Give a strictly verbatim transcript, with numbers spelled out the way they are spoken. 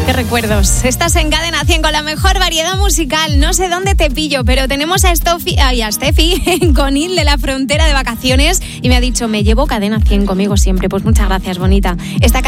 qué recuerdos. Estás en Cadena cien con la mejor variedad musical. No sé dónde te pillo, pero tenemos a, Stofi, ay, a Steffi en Conil de la Frontera de vacaciones y me ha dicho, me llevo Cadena cien conmigo siempre. Pues muchas gracias, bonita. Esta